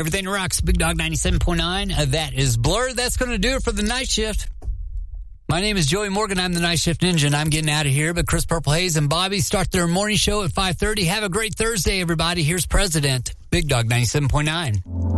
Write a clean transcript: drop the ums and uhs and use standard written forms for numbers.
Everything rocks. Big Dog 97.9. That is Blur. That's going to do it for the night shift. My name is Joey Morgan. I'm the night shift ninja, and I'm getting out of here. But Chris Purple Haze and Bobby start their morning show at 5:30. Have a great Thursday, everybody. Here's President. Big Dog 97.9.